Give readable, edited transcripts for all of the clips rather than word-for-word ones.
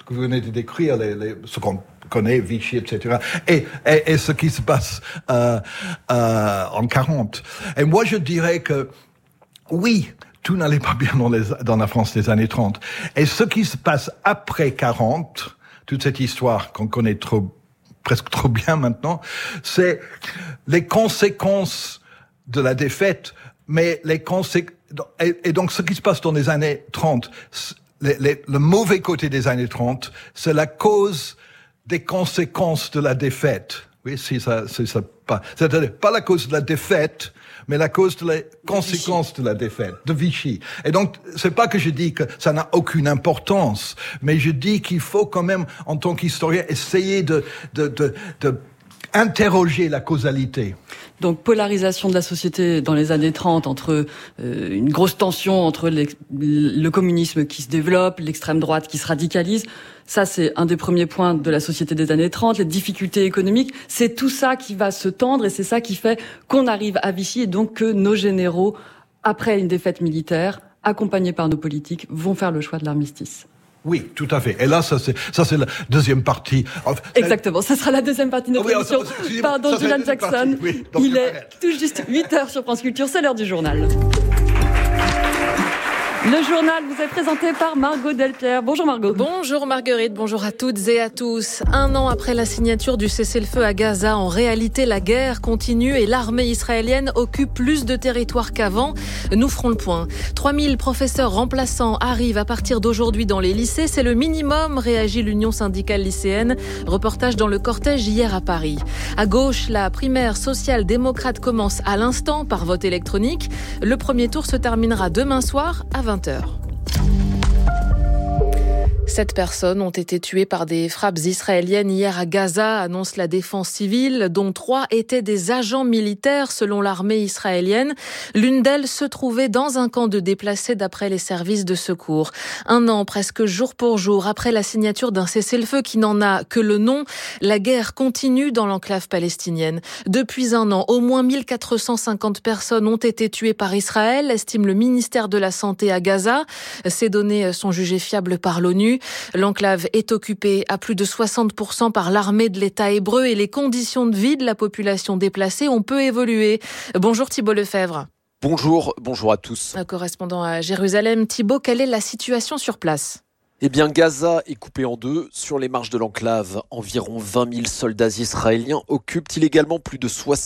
que vous venez de décrire, ce qu'on connaît, Vichy, etc., et ce qui se passe en 40. Et moi, je dirais que oui, tout n'allait pas bien dans la France des années 30. Et ce qui se passe après 40, toute cette histoire qu'on connaît presque trop bien maintenant, c'est les conséquences de la défaite, mais et donc ce qui se passe dans les années 30, le mauvais côté des années 30, c'est la cause des conséquences de la défaite. Oui, c'est pas la cause de la défaite, mais la cause de la conséquence de la défaite, de Vichy. Et donc, c'est pas que je dis que ça n'a aucune importance, mais je dis qu'il faut quand même, en tant qu'historien, essayer de interroger la causalité. Donc, polarisation de la société dans les années 30 entre une grosse tension entre le communisme qui se développe, l'extrême droite qui se radicalise. Ça, c'est un des premiers points de la société des années 30, les difficultés économiques. C'est tout ça qui va se tendre et c'est ça qui fait qu'on arrive à Vichy et donc que nos généraux, après une défaite militaire, accompagnés par nos politiques, vont faire le choix de l'armistice. Oui, tout à fait. Et là, ça c'est la deuxième partie. Exactement, ça sera la deuxième partie de notre émission. Pardon, Julian Jackson. Oui, il est tout juste 8h sur France Culture, c'est l'heure du journal. Le journal vous est présenté par Margot Delpierre. Bonjour Margot. Bonjour Marguerite, bonjour à toutes et à tous. 1 an après la signature du cessez-le-feu à Gaza, en réalité la guerre continue et l'armée israélienne occupe plus de territoire qu'avant. Nous ferons le point. 3000 professeurs remplaçants arrivent à partir d'aujourd'hui dans les lycées. C'est le minimum, réagit l'Union syndicale lycéenne. Reportage dans le cortège hier à Paris. À gauche, la primaire social-démocrate commence à l'instant par vote électronique. Le premier tour se terminera demain soir à 20h. 7 personnes ont été tuées par des frappes israéliennes hier à Gaza, annonce la défense civile, dont 3 étaient des agents militaires selon l'armée israélienne. L'une d'elles se trouvait dans un camp de déplacés d'après les services de secours. 1 an, presque jour pour jour, après la signature d'un cessez-le-feu qui n'en a que le nom, la guerre continue dans l'enclave palestinienne. Depuis 1 an, au moins 1450 personnes ont été tuées par Israël, estime le ministère de la Santé à Gaza. Ces données sont jugées fiables par l'ONU. L'enclave est occupée à plus de 60% par l'armée de l'État hébreu et les conditions de vie de la population déplacée ont peu évolué. Bonjour Thibault Lefebvre. Bonjour à tous. Correspondant à Jérusalem, Thibault, quelle est la situation sur place ? Eh bien, Gaza est coupé en deux. Sur les marges de l'enclave, environ 20 000 soldats israéliens occupent illégalement plus de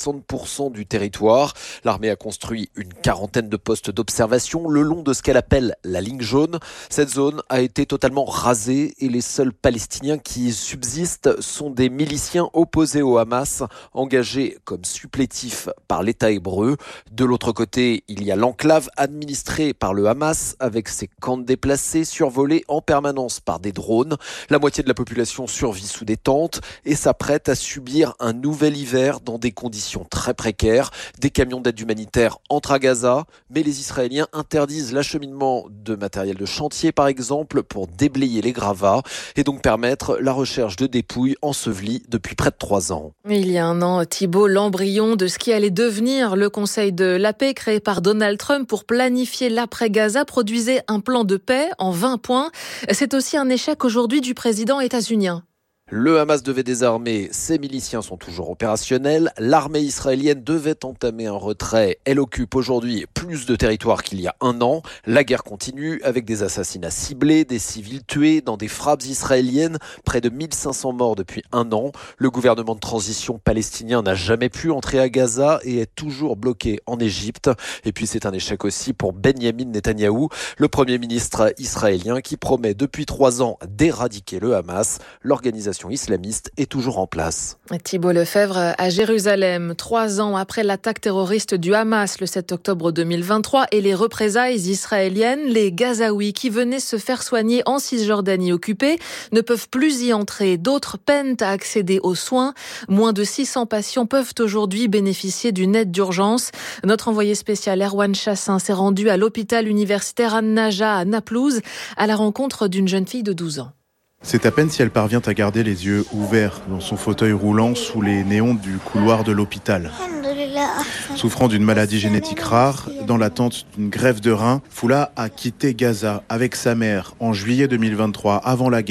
60% du territoire. L'armée a construit une quarantaine de postes d'observation le long de ce qu'elle appelle la ligne jaune. Cette zone a été totalement rasée et les seuls Palestiniens qui y subsistent sont des miliciens opposés au Hamas, engagés comme supplétifs par l'État hébreu. De l'autre côté, il y a l'enclave administrée par le Hamas avec ses camps de déplacés survolés en permanence par des drones. La moitié de la population survit sous des tentes et s'apprête à subir un nouvel hiver dans des conditions très précaires. Des camions d'aide humanitaire entrent à Gaza, mais les Israéliens interdisent l'acheminement de matériel de chantier, par exemple, pour déblayer les gravats et donc permettre la recherche de dépouilles ensevelies depuis près de 3 ans. Il y a 1 an, Thibault, l'embryon de ce qui allait devenir le Conseil de la paix créé par Donald Trump pour planifier l'après-Gaza produisait un plan de paix en 20 points. C'est aussi un échec aujourd'hui du président états-unien. Le Hamas devait désarmer, ses miliciens sont toujours opérationnels. L'armée israélienne devait entamer un retrait. Elle occupe aujourd'hui plus de territoire qu'il y a 1 an. La guerre continue avec des assassinats ciblés, des civils tués dans des frappes israéliennes. Près de 1500 morts depuis 1 an. Le gouvernement de transition palestinien n'a jamais pu entrer à Gaza et est toujours bloqué en Égypte. Et puis c'est un échec aussi pour Benyamin Netanyahou, le premier ministre israélien qui promet depuis 3 ans d'éradiquer le Hamas. L'organisation islamiste est toujours en place. Thibault Lefebvre à Jérusalem, 3 ans après l'attaque terroriste du Hamas le 7 octobre 2023 et les représailles israéliennes, les Gazaouis qui venaient se faire soigner en Cisjordanie occupée ne peuvent plus y entrer. D'autres peinent à accéder aux soins. Moins de 600 patients peuvent aujourd'hui bénéficier d'une aide d'urgence. Notre envoyé spécial Erwan Chassin s'est rendu à l'hôpital universitaire An-Naja à Naplouse à la rencontre d'une jeune fille de 12 ans. C'est à peine si elle parvient à garder les yeux ouverts dans son fauteuil roulant sous les néons du couloir de l'hôpital. Souffrant d'une maladie génétique rare, dans l'attente d'une greffe de rein, Foula a quitté Gaza avec sa mère en juillet 2023, avant la guerre.